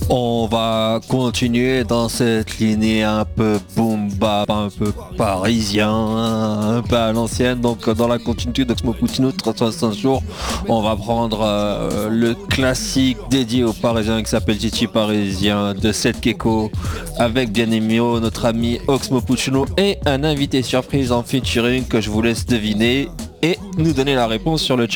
On va continuer dans cette lignée un peu boom bap, un peu parisien, un peu à l'ancienne. Donc dans la continuité d'Oxmo Puccino 365 jours, on va prendre le classique dédié aux Parisiens qui s'appelle Titi Parisien de Seth Keko avec bien évidemment notre ami Oxmo Puccino et un invité surprise en featuring que je vous laisse deviner et nous donner la réponse sur le chat.